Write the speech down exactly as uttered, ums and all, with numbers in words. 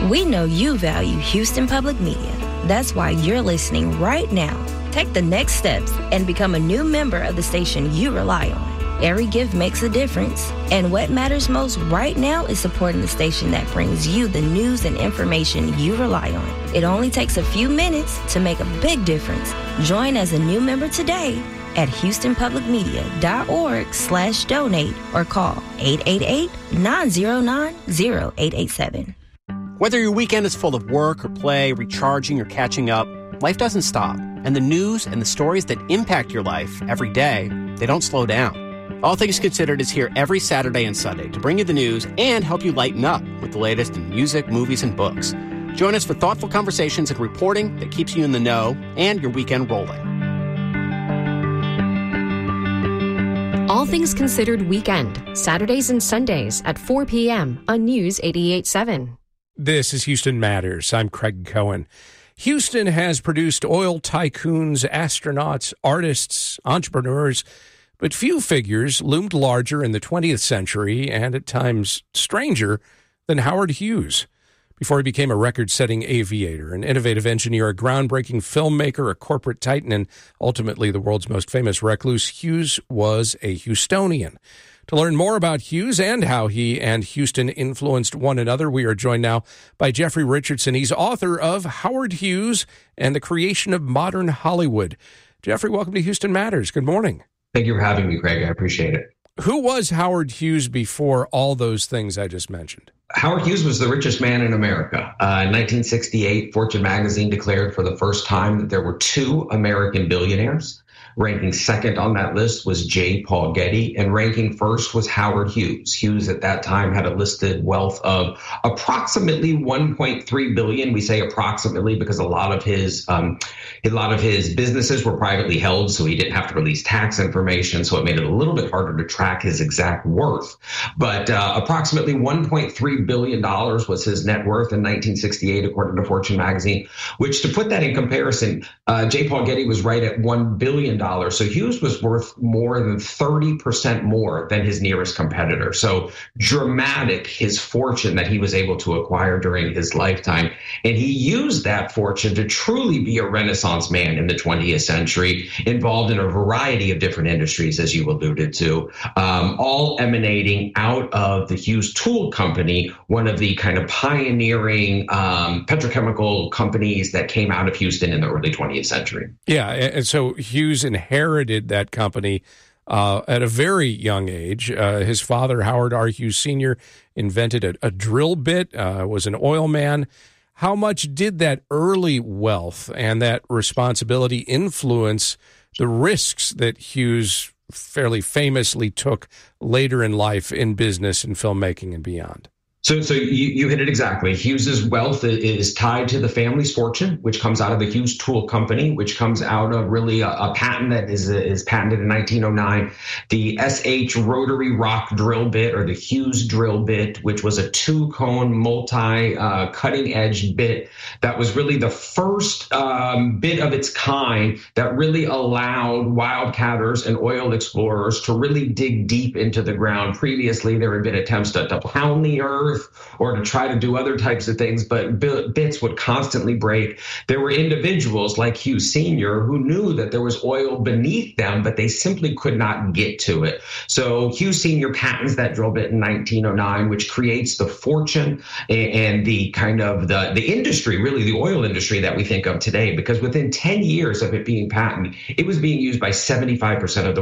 We know you value Houston Public Media. That's why you're listening right now. Take the next steps and become a new member of the station you rely on. Every gift makes a difference, and what matters most right now is supporting the station that brings you the news and information you rely on. It only takes a few minutes to make a big difference. Join as a new member today at houstonpublicmedia.org slash donate or call eight eight eight, nine zero nine, zero eight eight seven. Whether your weekend is full of work or play, recharging or catching up, life doesn't stop. And the news and the stories that impact your life every day, they don't slow down. All Things Considered is here every Saturday and Sunday to bring you the news and help you lighten up with the latest in music, movies, and books. Join us for thoughtful conversations and reporting that keeps you in the know and your weekend rolling. All Things Considered Weekend, Saturdays and Sundays at four p.m. on News eighty-eight point seven. This is Houston Matters. I'm Craig Cohen. Houston has produced oil tycoons, astronauts, artists, entrepreneurs, but few figures loomed larger in the twentieth century and at times stranger than Howard Hughes. Before he became a record-setting aviator, an innovative engineer, a groundbreaking filmmaker, a corporate titan, and ultimately the world's most famous recluse, Hughes was a Houstonian. To learn more about Hughes and how he and Houston influenced one another, we are joined now by Jeffrey Richardson. He's author of Howard Hughes and the Creation of Modern Hollywood. Jeffrey, welcome to Houston Matters. Good morning. Thank you for having me, Craig. I appreciate it. Who was Howard Hughes before all those things I just mentioned? Howard Hughes was the richest man in America. Uh, in nineteen sixty-eight, Fortune magazine declared for the first time that there were two American billionaires. Ranking second on that list was J. Paul Getty, and ranking first was Howard Hughes. Hughes at that time had a listed wealth of approximately one point three billion dollars. We say approximately because a lot of his um, a lot of his businesses were privately held, so he didn't have to release tax information, so it made it a little bit harder to track his exact worth. But uh, approximately one point three billion dollars was his net worth in nineteen sixty-eight, according to Fortune magazine, which, to put that in comparison, uh, J. Paul Getty was right at one billion dollars. So Hughes was worth more than thirty percent more than his nearest competitor. So dramatic his fortune that he was able to acquire during his lifetime. And he used that fortune to truly be a Renaissance man in the twentieth century, involved in a variety of different industries, as you alluded to, um, all emanating out of the Hughes Tool Company, one of the kind of pioneering um, petrochemical companies that came out of Houston in the early twentieth century. Yeah, and so Hughes inherited that company uh, at a very young age. Uh, his father, Howard R. Hughes Senior, invented a, a drill bit, uh, was an oil man. How much did that early wealth and that responsibility influence the risks that Hughes fairly famously took later in life in business and filmmaking and beyond? So, so you, you hit it exactly. Hughes's wealth is tied to the family's fortune, which comes out of the Hughes Tool Company, which comes out of really a, a patent that is is patented in nineteen oh nine, the S H rotary rock drill bit, or the Hughes drill bit, which was a two-cone multi uh, cutting-edge bit that was really the first um, bit of its kind that really allowed wildcatters and oil explorers to really dig deep into the ground. Previously, there had been attempts to, to pound the earth or to try to do other types of things, but bits would constantly break. There were individuals like Hughes Senior who knew that there was oil beneath them, but they simply could not get to it. So Hughes Senior patents that drill bit in nineteen oh nine, which creates the fortune and the kind of the, the industry, really the oil industry that we think of today, because within ten years of it being patented, it was being used by seventy-five percent of the